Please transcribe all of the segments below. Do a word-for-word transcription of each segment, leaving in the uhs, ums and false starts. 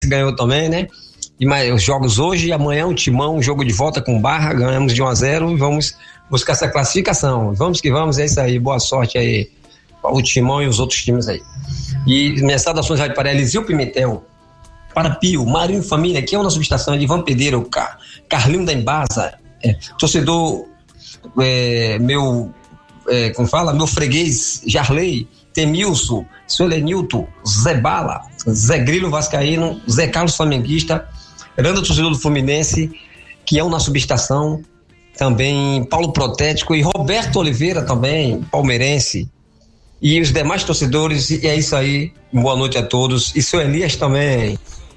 ganhou também, né? E mais os jogos hoje e amanhã o Timão, um jogo de volta com Barra, ganhamos de um a zero e vamos buscar essa classificação. Vamos que vamos, é isso aí, boa sorte aí o Timão e os outros times aí. E minhas saudações aí para Eliseu Pimentel, para Pio, Marinho Família, que é uma subestação de Ivan Pedreiro, Car- Carlinho da Embasa, é, torcedor é, meu, é, como fala, meu freguês Jarley, Temilson, Suelenilton, Zé Bala, Zé Grilo Vascaíno, Zé Carlos Flamenguista, Randa torcedor do Fluminense, que é uma subestação, também Paulo Protético e Roberto Oliveira também, palmeirense, e os demais torcedores, e é isso aí, boa noite a todos, e seu Elias também.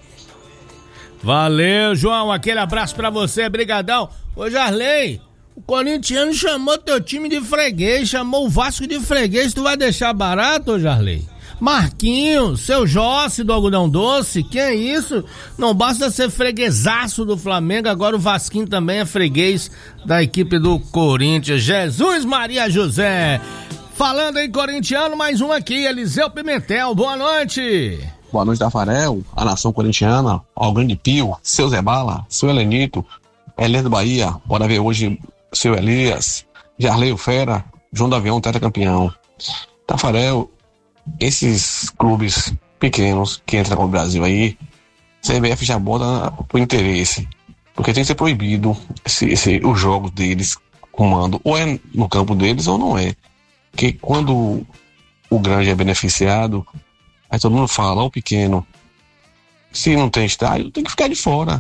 Valeu, João, aquele abraço pra você, brigadão. Ô Jarley, o corintiano chamou teu time de freguês, chamou o Vasco de freguês, tu vai deixar barato, ô Jarley? Marquinhos, seu Jossi do Algodão Doce, que é isso? Não basta ser freguesaço do Flamengo, agora o Vasquinho também é freguês da equipe do Corinthians. Jesus Maria José. Falando em corintiano, mais um aqui, Eliseu Pimentel, boa noite. Boa noite, Tafarel, a nação corintiana, ao grande Pio, seu Zé Bala, seu Helenito, Elias do Bahia, bora ver hoje seu Elias, Jarley o Fera, João do Avião, tetracampeão. Tafarel, esses clubes pequenos que entram com o Brasil aí, C B F já bota por interesse, porque tem que ser proibido esse, esse, os jogos deles comando, ou é no campo deles ou não é. Porque quando o grande é beneficiado, aí todo mundo fala, ó, o pequeno, se não tem estádio, tem que ficar de fora.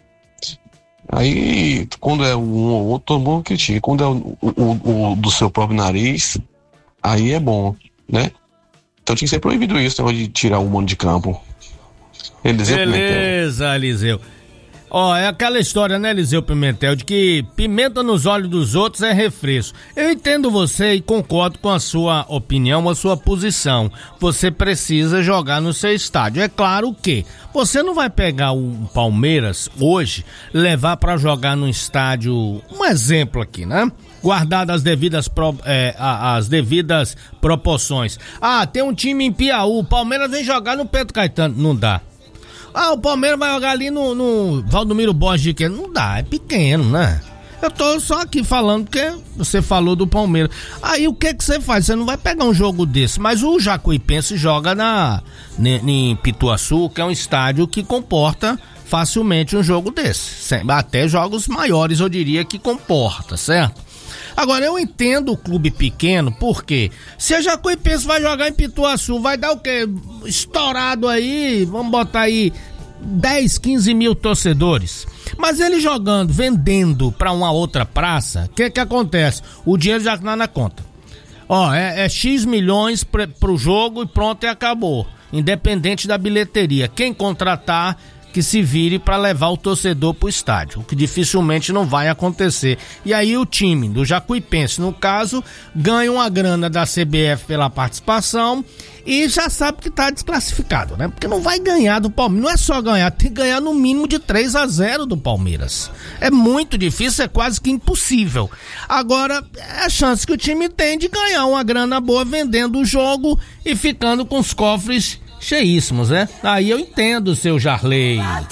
Aí, quando é um ou outro, todo mundo critica. Quando é o, o, o do seu próprio nariz, aí é bom, né? Então tinha que ser proibido isso, negócio de tirar o mundo de campo. Eliseu Beleza, Pimentel. Eliseu. Ó, é aquela história, né, Eliseu Pimentel, de que pimenta nos olhos dos outros é refresco. Eu entendo você e concordo com a sua opinião, a sua posição. Você precisa jogar no seu estádio. É claro que você não vai pegar o Palmeiras hoje, levar pra jogar no estádio, um exemplo aqui, né? Guardadas as devidas, pro, é, as devidas proporções. Ah, tem um time em Piauí, o Palmeiras vem jogar no Pedro Caetano. Não dá. Ah, o Palmeiras vai jogar ali no, no Valdomiro Borges de Queiroz. Não dá, é pequeno, né? Eu tô só aqui falando porque você falou do Palmeiras. Aí o que que você faz? Você não vai pegar um jogo desse. Mas o Jacuipense joga na, em Pituaçu, que é um estádio que comporta facilmente um jogo desse. Até jogos maiores, eu diria, que comporta, certo? Agora, eu entendo o clube pequeno, porque se a Jacuipense vai jogar em Pituaçu, vai dar o quê? Estourado aí, vamos botar aí dez, quinze mil torcedores. Mas ele jogando, vendendo pra uma outra praça, o que que acontece? O dinheiro já tá na conta. Ó, é, é X milhões pra, pro jogo e pronto, e acabou. Independente da bilheteria. Quem contratar, que se vire para levar o torcedor pro estádio, o que dificilmente não vai acontecer. E aí o time do Jacuipense, no caso, ganha uma grana da C B F pela participação e já sabe que tá desclassificado, né? Porque não vai ganhar do Palmeiras, não é só ganhar, tem que ganhar no mínimo de três a zero do Palmeiras. É muito difícil, é quase que impossível. Agora, é a chance que o time tem de ganhar uma grana boa vendendo o jogo e ficando com os cofres cheíssimos, né? Aí eu entendo o seu Jarley.